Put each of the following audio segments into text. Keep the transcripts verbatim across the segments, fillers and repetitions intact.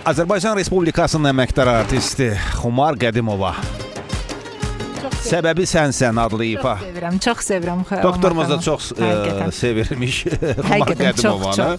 Azərbaycan Respublikasının əməkdar artisti Xumar Qədimova. Səbəbi sənsən adlı ifa. Çox sevirəm, çox sevirəm. Doktorumuz da çox e, sevirmiş Xumar Qədimovanı.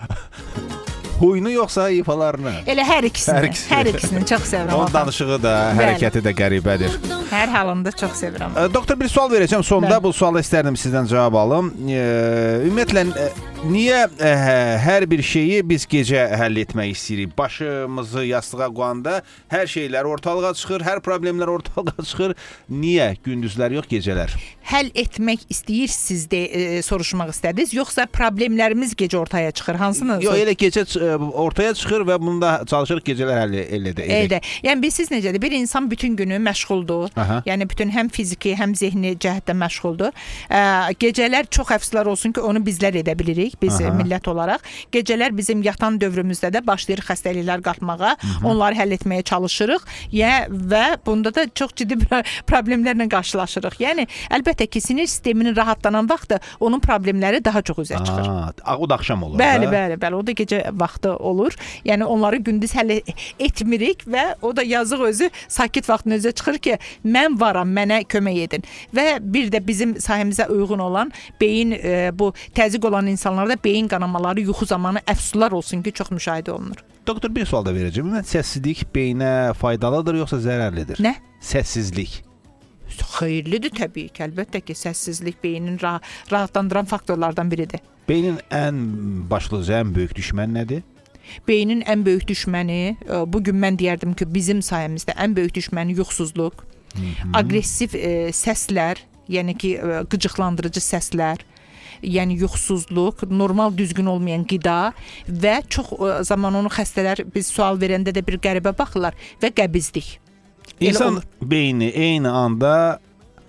Huyunu yoxsa ifalarını? Elə hər ikisini, hər, ikisini. hər ikisini çox sevirəm. Onun danışığı da, hərəkəti də qəribədir. Hər halında çox sevirəm. Doktor, bir sual verəcəm sonda. Bəli. Bu sualı istərdim sizdən cavab alım. E, ümumiyyətlə, niyə e, hər bir şeyi biz gecə həll etmək istəyirik? Başımızı yastığa qoyanda hər şeylər ortalığa çıxır, hər problemlər ortalığa çıxır. Niyə gündüzlər yox, gecələr? Həll etmək istəyirsiniz de e, soruşmaq istədiniz, yoxsa problemlərimiz gecə ortaya çıxır? Hansını? Yox, elə gecə ortaya çıxır və bunu da çalışırıq gecələr həll edək. Edə. Yəni bilirsiniz necədir? Bir insan bütün günü məşğuldur. Aha. Yəni bütün həm fiziki, həm zehni cəhətdən məşğuldur. Ə, gecələr çox əfsuslar olsun ki, onu bizlər edə bilirik, biz Aha. millət olaraq. Gecələr bizim yatan dövrümüzdə də başlayır xəstəliklər qalxmağa. Hı-hı. Onları həll etməyə çalışırıq. Yəni və bunda da çox ciddi problemlərlə qarşılaşırıq. Yəni əlbəttə ki, sinir sisteminin rahatlanan vaxtı onun problemləri daha çox üzə çıxır. Aa, o da axşam olur. Bəli, bəli, bəli. O da gecə vaxtı olur. Yəni onları gündüz həll etmirik və o da yazıq özü sakit vaxtın özə çıxır ki, mən varam, mənə kömək edin. Və bir də bizim sahəmizə uyğun olan beyin e, bu təzyiq olan insanlarda beyin qanamaları yuxu zamanı əfsuslar olsun ki, çox müşahidə olunur. Doktor, bir sual da verəcəm. Ümumən səssizlik beyinə faydalıdır yoxsa zərərlidir? Nə? Səssizlik. Xeyirlidir təbii ki, əlbəttə ki, səssizlik beynin rah rahatlandıran faktorlardan biridir. Beynin ən başlıca, ən böyük düşməni nədir? Beynin ən böyük düşməni, bugün mən deyərdim ki, bizim sayəmizdə ən böyük düşməni yuxusuzluq, Hı-hı. aqressiv e, səslər, yəni ki, e, qıcıqlandırıcı səslər, yəni yuxusuzluq, normal düzgün olmayan qida və çox e, zaman onu xəstələr biz sual verəndə də bir qəribə baxırlar və qəbizlik. İnsan beyni eyni anda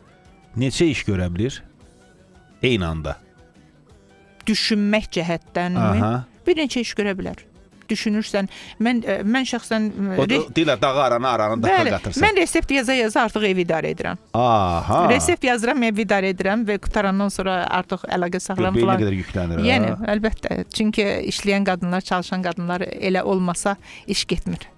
neçə iş görə bilir? Eyni anda. Düşünmək cəhətdənmi? Aha. Bir neçə iş görə bilər. Düşünürsən, mən mən şəxsən o deyirlər dağı arana aranı dağa qatırsan. Mən resept yaza-yaza artıq evi idarə edirəm. Aha. Resept yazıram, evi idarə edirəm və qutarandan sonra artıq əlaqə saxlayıram falan. Beyinə qədər yüklənir. Yəni, ha? Əlbəttə. Çünki işləyən qadınlar, çalışan qadınlar elə olmasa iş getmir.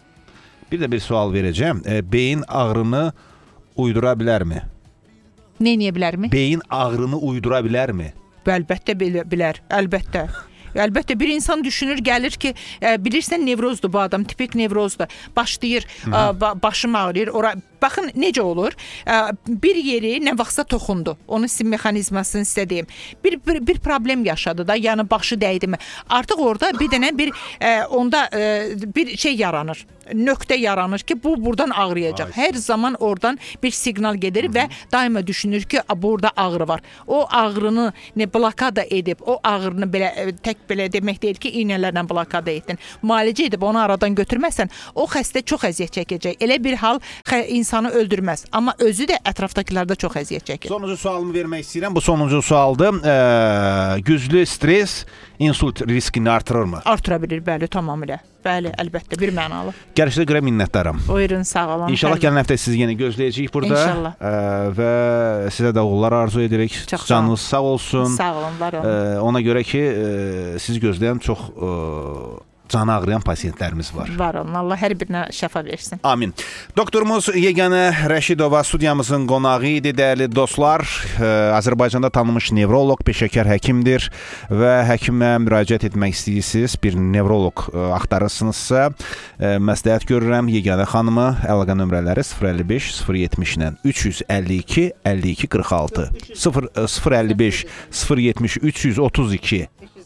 Bir də bir sual verəcəm. E, beyin ağrını uydura bilərmi? Nə edə bilərmi? Beyin ağrını uydura bilərmi? Əlbəttə bilər, əlbəttə. Əlbəttə bir insan düşünür, gəlir ki, ə, bilirsən nevrozdur bu adam, tipik nevrozdur. Başlayır, ə, başım ağrıyır. Ora baxın necə olur? Ə, bir yeri nə vaxtsa toxundu. Onun sim mexanizmasını sizə deyim. Bir, bir bir problem yaşadı da, yəni başı dəydimi? Artıq orada bir dənə bir ə, onda ə, bir şey yaranır. Nöqtə yaranır ki, bu buradan ağrıyacaq. Hər zaman oradan bir siqnal gedir Hı-hı. və daima düşünür ki, burada ağrı var. O ağrını nə blokada edib, o ağrını belə tək belə demək deyil ki, iynələrlə blokada etdin. Müalicə edib onu aradan götürməsən, o xəstə çox əziyyət çəkəcək. Elə bir hal insanı öldürməz, amma özü də ətrafdakılarda çox əziyyət çəkir. Sonuncu sualımı vermək istəyirəm. Bu sonuncu sualdır. Ee, güclü stres insult riskini artırırmı? Artıra bilir, bəli, tamamilə. Bəli, əlbəttə, bir mənalı. Gəlişdə görə minnətdaram. Buyurun, sağ olun. İnşallah gələn həftə sizi yenə gözləyəcəyik burada. İnşallah. Ee, və sizə də uğurlar arzu edirik. Çox Canınız sağ olsun. Sağ olun, var olun. Ee, ona görə ki, e, sizi gözləyən çox e, canı ağrıyan pasientlərimiz var. Var olun. Allah hər birinə şəfa versin. Amin. Doktorumuz Yeganə Rəşidova studiyamızın qonağı idi, dəyərli dostlar. Ee, Azərbaycanda tanınmış nevroloq, peşəkar həkimdir və həkimə müraciət etmək istəyirsiniz, bir nevroloq e, axtarırsınızsa, e, məsləhət görürəm Yeganə xanımı. Əlaqə nömrələri sıfır əlli beş sıfır yetmiş ilə üç yüz əlli iki əlli iki qırx altı sıfır əlli beş sıfır yetmiş üç yüz otuz iki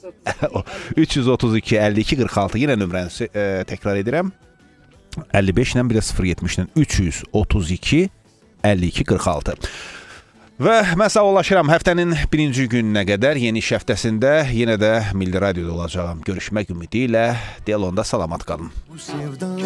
üç yüz otuz iki əlli iki qırx altı. Yenə nömrəni e, təkrar edirəm. əlli beş ilə bir də sıfır yetmiş ilə üç yüz otuz iki əlli iki qırx altı. Və mən sağollaşıram. Həftənin birinci gününə qədər yeni iş həftəsində yenə də Milli Radioda olacağam. Görüşmək ümidi ilə. Deyil onda salamat qalın.